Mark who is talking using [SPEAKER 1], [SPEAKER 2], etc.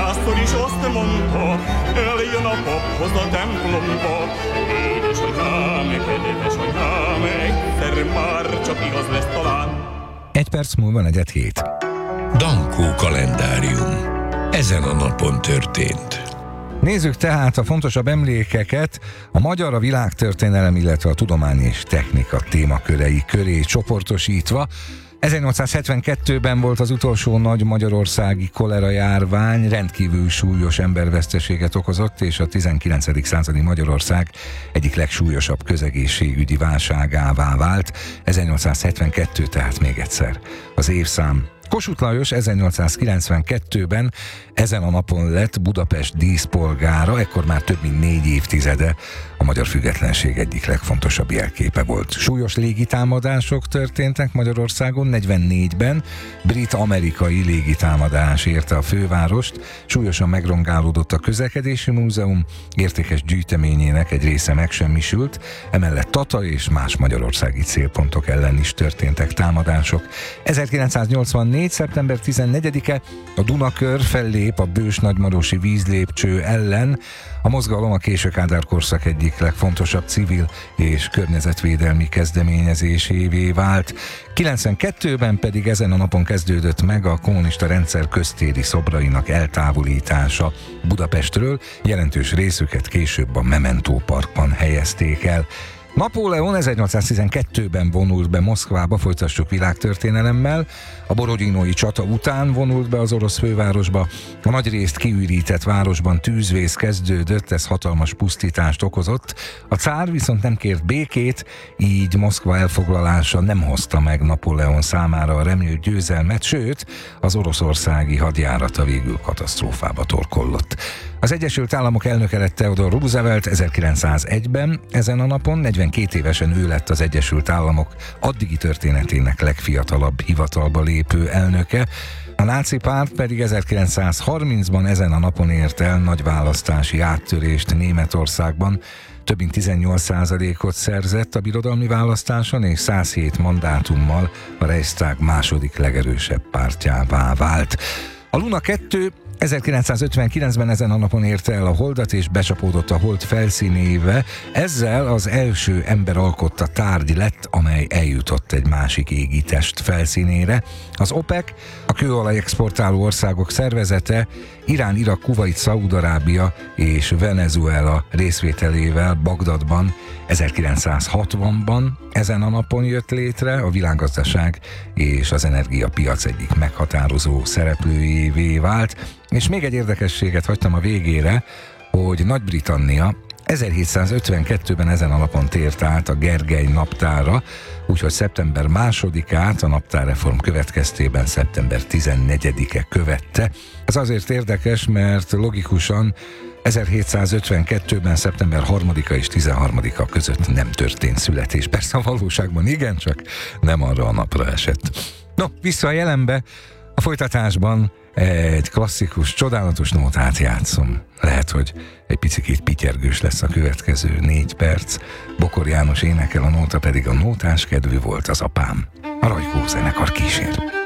[SPEAKER 1] pásztor is azt mondta, eljön a paphoz a templomba. Édesanyám, kedvesanyám, egyszer már csak igaz lesz talán.
[SPEAKER 2] 1 perc múlva 4:07.
[SPEAKER 3] Dankó kalendárium. Ezen a napon történt.
[SPEAKER 2] Nézzük tehát a fontosabb emlékeket a magyar, a világtörténelem, illetve a tudomány és technika témakörei köré csoportosítva. 1872-ben volt az utolsó nagy magyarországi kolera járvány, rendkívül súlyos emberveszteséget okozott, és a 19. századi Magyarország egyik legsúlyosabb közegészségügyi válságává vált. 1872, tehát még egyszer az évszám. Kossuth Lajos 1892-ben ezen a napon lett Budapest díszpolgára, ekkor már több mint 4 évtizede a magyar függetlenség egyik legfontosabb jelképe volt. Súlyos légitámadások történtek Magyarországon, 44-ben brit-amerikai légitámadás érte a fővárost, súlyosan megrongálódott a közlekedési múzeum, értékes gyűjteményének egy része megsemmisült, emellett Tata és más magyarországi célpontok ellen is történtek támadások. 1984. szeptember 14-e a Dunakör fellép a Bős-Nagymarosi vízlépcső ellen. A mozgalom a késő Kádár korszak egyik legfontosabb civil és környezetvédelmi kezdeményezésévé vált. 92-ben pedig ezen a napon kezdődött meg a kommunista rendszer köztéri szobrainak eltávolítása Budapestről, jelentős részüket később a Memento Parkban helyezték el. Napóleon 1812-ben vonult be Moszkvába, folytassuk világtörténelemmel. A borodinói csata után vonult be az orosz fővárosba. A nagyrészt kiürített városban tűzvész kezdődött, ez hatalmas pusztítást okozott. A cár viszont nem kért békét, így Moszkva elfoglalása nem hozta meg Napóleon számára a remélt győzelmet, sőt, az oroszországi hadjárata végül katasztrófába torkollott. Az Egyesült Államok elnöke lett Theodore Roosevelt 1901-ben, ezen a napon 42 évesen ő lett az Egyesült Államok addigi történetének legfiatalabb hivatalba lépő elnöke. A náci párt pedig 1930-ban ezen a napon ért el nagy választási áttörést Németországban. Több mint 18%-ot szerzett a birodalmi választáson, és 107 mandátummal a Reichstag második legerősebb pártjává vált. A Luna 2 1959-ben ezen a napon érte el a Holdat, és becsapódott a Hold felszínébe. Ezzel az első ember alkotta tárgy lett, amely eljutott egy másik égi test felszínére. Az OPEC, a kőolaj exportáló országok szervezete, Irán, Irak, Kuvait, Szaúd-Arábia és Venezuela részvételével Bagdadban 1960-ban ezen a napon jött létre, a világgazdaság és az energiapiac egyik meghatározó szereplőjévé vált. És még egy érdekességet hagytam a végére, hogy Nagy-Britannia 1752-ben ezen a napon tért át a Gergely naptárra, úgyhogy szeptember 2-át a naptárreform következtében szeptember 14-e követte. Ez azért érdekes, mert logikusan 1752-ben szeptember 3-a és 13-a között nem történt születés. Persze a valóságban igen, csak nem arra a napra esett. No, vissza a jelenbe, a folytatásban egy klasszikus, csodálatos nótát játszom. Lehet, hogy egy picikét pityergős lesz a következő 4 perc. Bokor János énekel, a nóta pedig a nótás kedvű volt az apám. A Rajkó zenekar kísér.